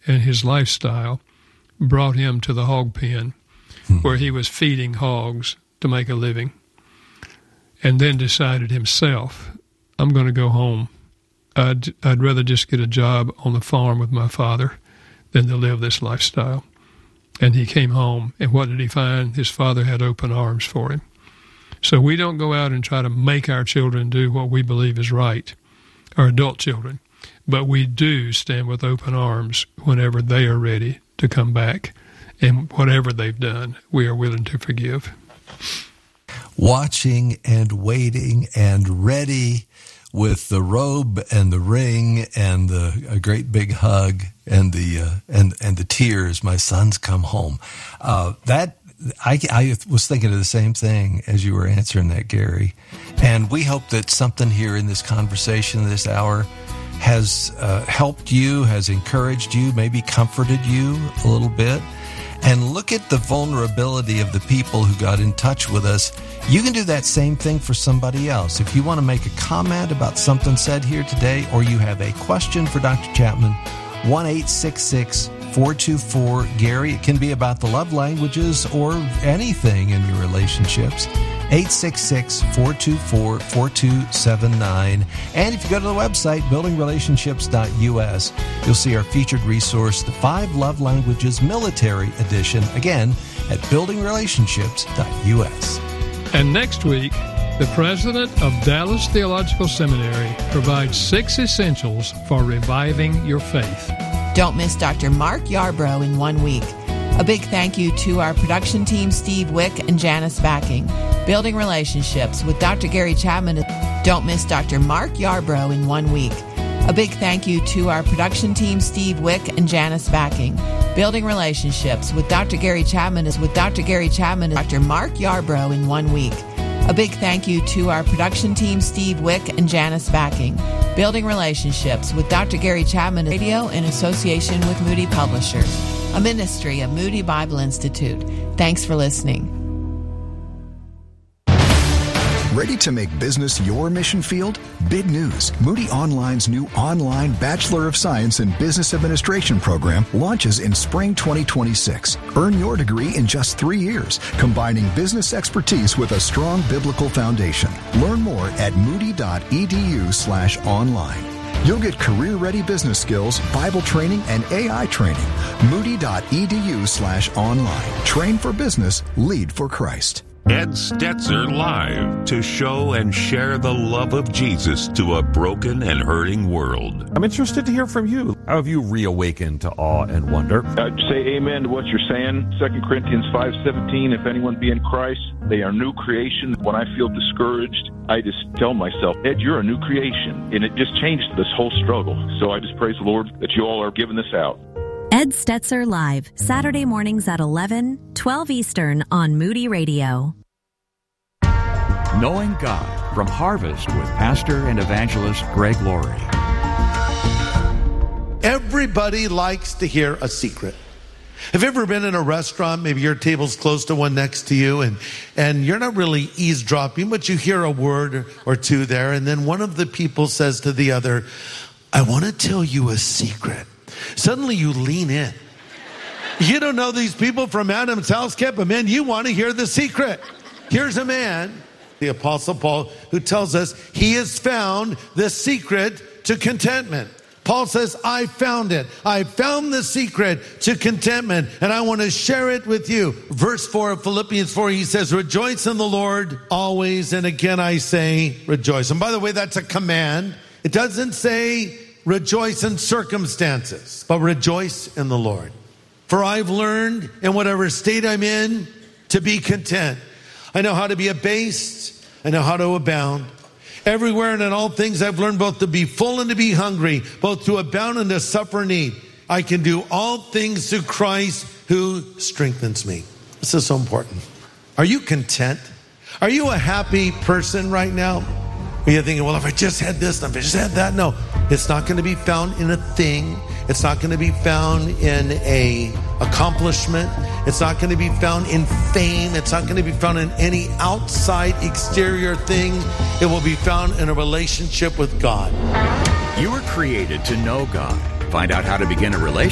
and his lifestyle brought him to the hog pen, where he was feeding hogs to make a living, and then decided himself, I'm going to go home. I'd rather just get a job on the farm with my father than to live this lifestyle. And he came home, and what did he find? His father had open arms for him. So we don't go out and try to make our children do what we believe is right, our adult children, but we do stand with open arms whenever they are ready to come back, and whatever they've done, we are willing to forgive. Watching and waiting and ready with the robe and the ring and a great big hug and the tears. My son's come home. I was thinking of the same thing as you were answering that, Gary. And we hope that something here in this conversation this hour has helped you, has encouraged you, maybe comforted you a little bit. And look at the vulnerability of the people who got in touch with us. You can do that same thing for somebody else. If you want to make a comment about something said here today, or you have a question for Dr. Chapman, 1-866-424-GARY. It can be about the love languages or anything in your relationships. 866-424-4279. And if you go to the website, buildingrelationships.us, you'll see our featured resource, the 5 Love Languages Military Edition, again, at buildingrelationships.us. And next week, the president of Dallas Theological Seminary provides 6 essentials for reviving your faith. Don't miss Dr. Mark Yarbrough in 1 week. A big thank you to our production team, Steve Wick and Janice Backing. Building Relationships with Dr. Gary Chapman. Don't miss Dr. Mark Yarbrough in 1 week. A big thank you to our production team, Steve Wick and Janice Backing. Building Relationships with Dr. Gary Chapman is with Dr. Gary Chapman and Dr. Mark Yarbrough in 1 week. A big thank you to our production team, Steve Wick and Janice Backing. Building Relationships with Dr. Gary Chapman Radio in association with Moody Publishers, a ministry of Moody Bible Institute. Thanks for listening. Ready to make business your mission field? Big news. Moody Online's new online Bachelor of Science in Business Administration program launches in spring 2026. Earn your degree in just 3 years, combining business expertise with a strong biblical foundation. Learn more at moody.edu/online. You'll get career-ready business skills, Bible training, and AI training. Moody.edu/online. Train for business, lead for Christ. Ed Stetzer Live, to show and share the love of Jesus to a broken and hurting world. I'm interested to hear from you. How have you reawakened to awe and wonder? I'd say amen to what you're saying. 2 Corinthians 5:17, if anyone be in Christ, they are new creation. When I feel discouraged, I just tell myself, Ed, you're a new creation. And it just changed this whole struggle. So I just praise the Lord that you all are giving this out. Ed Stetzer Live, Saturday mornings at 11, 12 Eastern on Moody Radio. Knowing God from Harvest with pastor and evangelist Greg Laurie. Everybody likes to hear a secret. Have you ever been in a restaurant, maybe your table's close to one next to you, and you're not really eavesdropping, but you hear a word or two there, and then one of the people says to the other, I want to tell you a secret. Suddenly you lean in. You don't know these people from Adam's house, but man, you want to hear the secret. Here's a man, the Apostle Paul, who tells us he has found the secret to contentment. Paul says, I found it. I found the secret to contentment, and I want to share it with you. Verse 4 of Philippians 4, he says, rejoice in the Lord always, and again I say rejoice. And by the way, that's a command. It doesn't say rejoice in circumstances, but rejoice in the Lord. For I've learned in whatever state I'm in to be content. I know how to be abased. I know how to abound. Everywhere and in all things I've learned both to be full and to be hungry, both to abound and to suffer need. I can do all things through Christ who strengthens me. This is so important. Are you content? Are you a happy person right now? Are you thinking, well, if I just had this, if I just had that? No, it's not going to be found in a thing. It's not going to be found in a accomplishment. It's not going to be found in fame. It's not going to be found in any outside exterior thing. It will be found in a relationship with God. You were created to know God. Find out how to begin a relationship